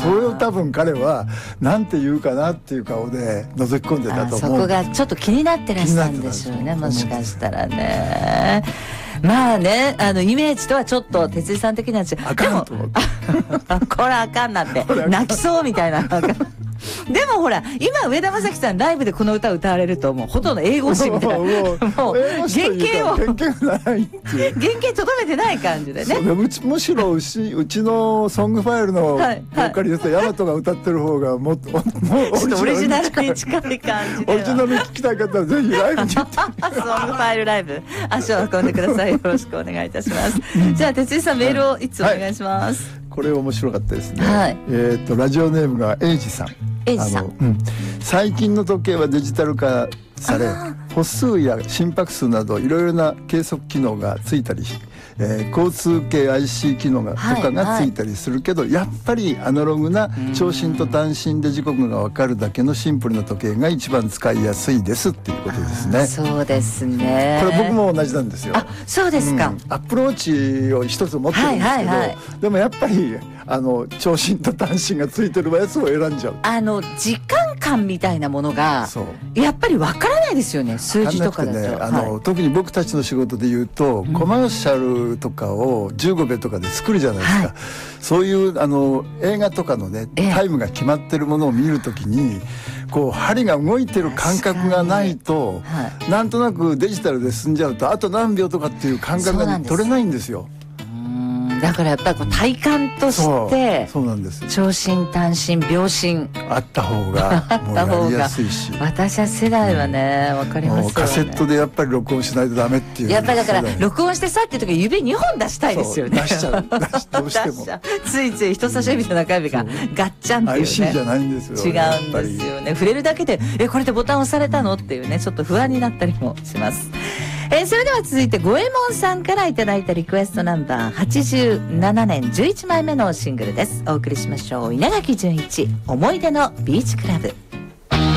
それを多分彼はなんて言うかなっていう顔で覗き込んでたと思う。 そこがちょっと気になってらしたんでしょうね、もしかしたらね。まあね、イメージとはちょっと哲井さん的にはあかんと思ってこれあかんなって泣きそうみたいなでもほら今上田正樹さんライブでこの歌を歌われるともうほとんど英語詞みたいなもう原型を原型とどめてない感じでね。 むしろうちのソングファイルのボーカリスト大和が歌ってる方がもっとオリジナルに近い感じでオリジナル聞きたい方はぜひライブに行ってソングファイルライブ足を運んでください。よろしくお願いいたします。じゃあ哲井さんメールをいつお願いします。 これ面白かったですね、 はい、 ラジオネームがエイジさん。最近の時計はデジタル化され歩数や心拍数などいろいろな計測機能がついたりし、交通系 IC 機能とかがついたりするけど、やっぱりアナログな長針と短針で時刻が分かるだけのシンプルな時計が一番使いやすいですっていうことですね。 そうですね。 これ僕も同じなんですよ。 あ、そうですか。 アプローチを一つ持ってるんですけど、でもやっぱり長針と短針がついてるやつを選んじゃう。 時間感みたいなものがやっぱり分からないですよね、数字とかだと。 特に僕たちの仕事で言うと、コマーシャルとかを15秒とかで作るじゃないですか、そういう映画とかのねタイムが決まってるものを見るときにこう針が動いてる感覚がないと、なんとなくデジタルで進んじゃうとあと何秒とかっていう感覚が取れないんですよ。 だからやっぱりこう体感としてそうなんです。 長針短針秒針あった方がもうやりやすいし私は世代はね分かりますよね。 カセットでやっぱり録音しないとダメっていう、 やっぱりだから録音してさっていう時は指2本出したいですよね。 出しちゃうどうしてもついつい人差し指と中指がガッチャンっていうね IC じゃないんですよ。 違うんですよね。触れるだけでこれでボタン押されたのっていうね、ちょっと不安になったりもします。それでは続いて五右衛門さんからいただいたリクエストナンバー87年11枚目のシングルです。お送りしましょう。稲垣潤一思い出のビーチクラブ。